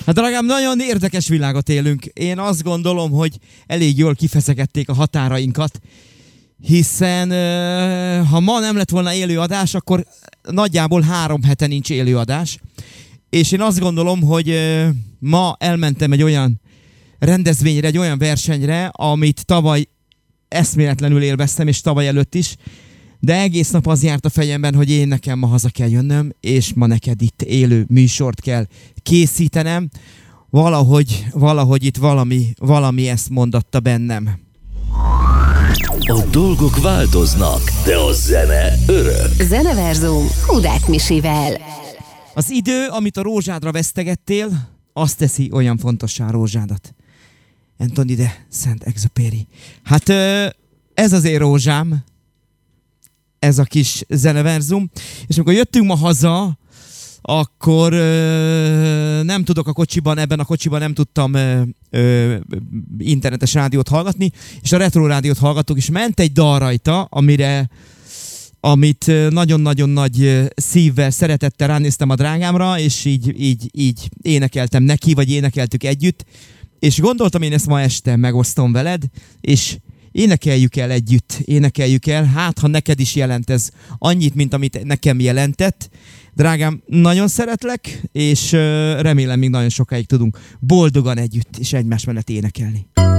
Hát drágám, nagyon érdekes világot élünk. Én azt gondolom, hogy elég jól kifeszegették a határainkat, hiszen ha ma nem lett volna élőadás, akkor nagyjából 3 hete nincs élőadás. És én azt gondolom, hogy ma elmentem egy olyan rendezvényre, egy olyan versenyre, amit tavaly eszméletlenül élveztem, és tavaly előtt is, de egész nap az járt a fejemben, hogy én nekem ma haza kell jönnöm, és ma neked itt élő műsort kell készítenem. Valahogy itt valami ezt mondatta bennem. A dolgok változnak, de a zene örök. Zeneverzum Hudák Misivel. Az idő, amit a rózsádra vesztegettél, azt teszi olyan fontossá a rózsádat. Anthony de Saint-Exupéry. Hát ez az én rózsám, ez a kis zeneverzum, és amikor jöttünk ma haza, akkor nem tudok ebben a kocsiban nem tudtam internetes rádiót hallgatni, és a retro rádiót hallgattuk, és ment egy dal rajta, amit nagyon-nagyon nagy szívvel, szeretettel ránéztem a drágámra, és így énekeltem neki, vagy énekeltük együtt, és gondoltam, én ezt ma este megosztom veled, és énekeljük el együtt, hát ha neked is jelent ez annyit, mint amit nekem jelentett. Drágám, nagyon szeretlek, és remélem még nagyon sokáig tudunk boldogan együtt és egymás mellett énekelni.